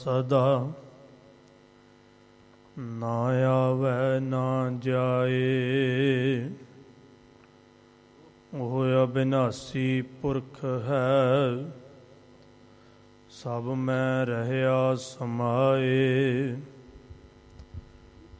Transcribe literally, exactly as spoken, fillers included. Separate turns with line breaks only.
ਸਦਾ, ਨਾ ਆਵੈ ਨਾ ਜਾਏ। ਉਹ ਅਬਿਨਾਸੀ ਪੁਰਖ ਹੈ, ਸਭ ਮੈਂ ਰਹਿਆ ਸਮਾਏ।